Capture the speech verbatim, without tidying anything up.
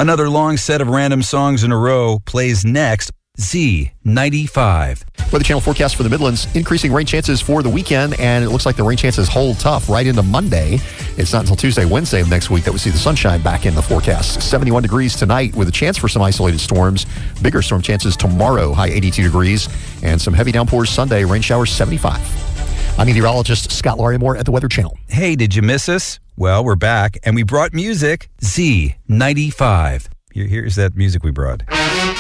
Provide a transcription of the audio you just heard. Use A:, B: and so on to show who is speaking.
A: Another long set of random songs in a row plays next. Z ninety-five.
B: Weather Channel forecast for the Midlands. Increasing rain chances for the weekend, and it looks like the rain chances hold tough right into Monday. It's not until Tuesday, Wednesday of next week that we see the sunshine back in the forecast. seventy-one degrees tonight with a chance for some isolated storms. Bigger storm chances tomorrow, high eighty-two degrees. And some heavy downpours Sunday, rain showers seventy-five. I'm meteorologist Scott Larimore at the Weather Channel.
A: Hey, did you miss us? Well, we're back, and we brought music. Z ninety-five. Here, here's that music we brought.